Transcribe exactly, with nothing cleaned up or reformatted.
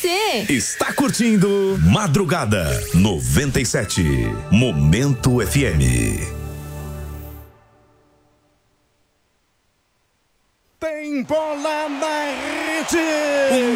você. Está curtindo Madrugada noventa e sete. Momento F M. Tem bola na rede.